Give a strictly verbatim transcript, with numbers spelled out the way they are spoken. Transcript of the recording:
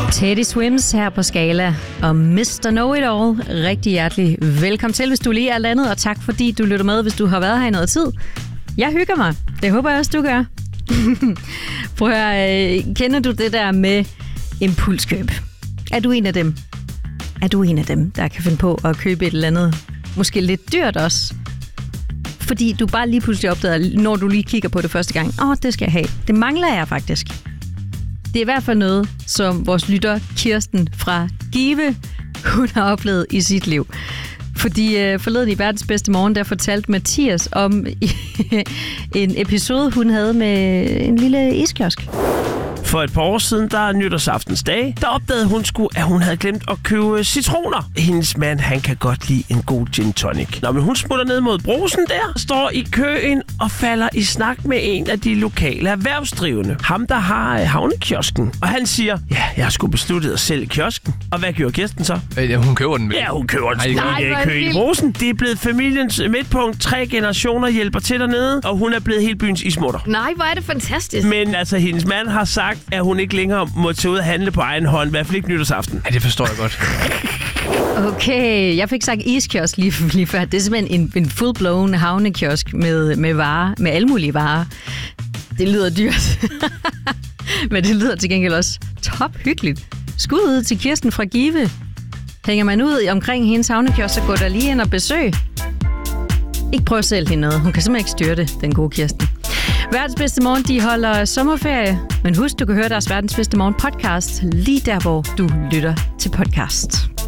Teddy Swims her på Skala og mister Know-It-All. Rigtig hjertelig velkommen til, hvis du lige er alt andet, og tak fordi du lytter med, hvis du har været her i noget tid. Jeg hygger mig. Det håber jeg også, du gør. Prøv at høre, kender du det der med impulskøb? Er du en af dem? Er du en af dem, der kan finde på at købe et eller andet, måske lidt dyrt også? Fordi du bare lige pludselig opdager, når du lige kigger på det første gang, åh, oh, det skal jeg have. Det mangler jeg faktisk. Det er i hvert fald noget, som vores lytter Kirsten fra Give, hun har oplevet i sit liv. Fordi øh, forleden i Verdens Bedste Morgen, der fortalte Mathias om en episode, hun havde med en lille iskiosk. For et par år siden, der er nytårsaftens dag, der opdagede hun sgu, at hun havde glemt at købe citroner. Hendes mand, han kan godt lide en god gin tonic. Nå, men hun smutter ned mod Brugsen der, står i køen og falder i snak med en af de lokale erhvervsdrivende. Ham, der har havnekiosken. Og han siger, ja, jeg har sgu besluttet at sælge kiosken. Og hvad gjorde Kirsten så? Ja, hun køber den vel? Ja, hun køber den sgu i køen i Brugsen. Det er blevet familiens midtpunkt. Tre generationer hjælper til dernede, og hun er blevet helt byens ismutter. Nej, hvor er det fantastisk. Men altså, hendes mand har sagt, at hun ikke længere må tage ud og handle på egen hånd, i hvert fald ikke nytårsaften. Ja, det forstår jeg godt. Okay, jeg fik sagt iskiosk lige, lige før. Det er simpelthen en, en full-blown havnekiosk med, med varer, med alle mulige varer. Det lyder dyrt. Men det lyder til gengæld også top hyggeligt. Skud ud til Kirsten fra Give. Hænger man ud omkring hendes havnekiosk, så går der lige ind og besøg. Ikke prøv at sælge hende noget. Hun kan simpelthen ikke styre det, den gode Kirsten. Verdens Bedste Morgen, de holder sommerferie. Men husk, du kan høre deres Verdens Bedste Morgen podcast lige der, hvor du lytter til podcast.